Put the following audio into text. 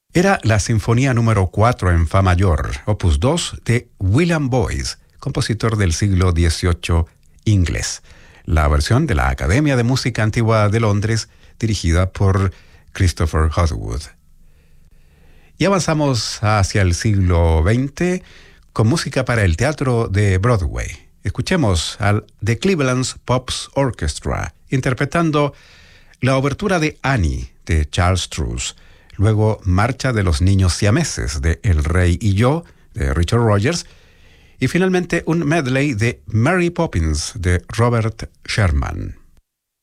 Era la Sinfonía número 4 en Fa mayor, opus 2 de William Boyce, compositor del siglo XVIII inglés. La versión de la Academia de Música Antigua de Londres, dirigida por Christopher Hogwood. Y avanzamos hacia el siglo XX con música para el teatro de Broadway. Escuchemos al The Cleveland's Pops Orchestra interpretando la obertura de Annie de Charles Strouse, luego Marcha de los Niños Siameses de El Rey y Yo de Richard Rodgers y finalmente un medley de Mary Poppins de Robert Sherman.